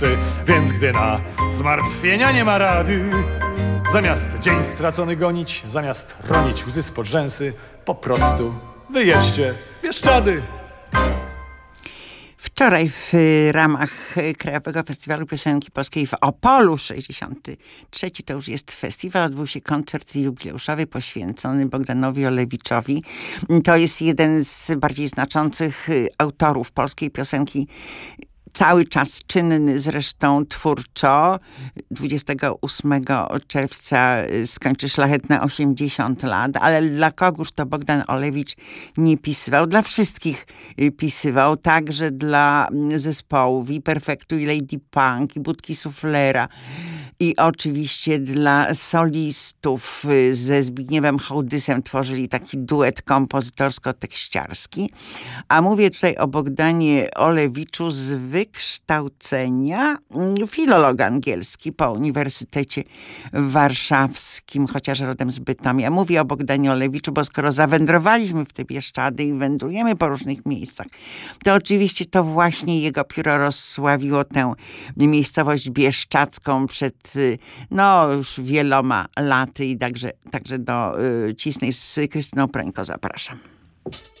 Więc gdy na zmartwienia nie ma rady, zamiast dzień stracony gonić, zamiast ronić łzy spod rzęsy, po prostu wyjedźcie w Bieszczady. Wczoraj w ramach Krajowego Festiwalu Piosenki Polskiej w Opolu 63. to już jest festiwal, odbył się koncert jubileuszowy poświęcony Bogdanowi Olewiczowi. To jest jeden z bardziej znaczących autorów polskiej piosenki, cały czas czynny zresztą twórczo. 28 czerwca skończy szlachetne 80 lat, ale dla kogóż to Bogdan Olewicz nie pisywał? Dla wszystkich pisywał, także dla zespołów i Perfektu, i Lady Punk, i Budki Suflera, i oczywiście dla solistów. Ze Zbigniewem Hołdysem tworzyli taki duet kompozytorsko-tekściarski. A mówię tutaj o Bogdanie Olewiczu z wykształcenia filolog angielski po Uniwersytecie Warszawskim, chociaż rodem z Bytomia. Mówię o Bogdanie Olewiczu, bo skoro zawędrowaliśmy w te Bieszczady i wędrujemy po różnych miejscach, to oczywiście to właśnie jego pióro rozsławiło tę miejscowość bieszczadzką przed już wieloma laty i także do Cisnej z Krystyną Prońko zapraszam.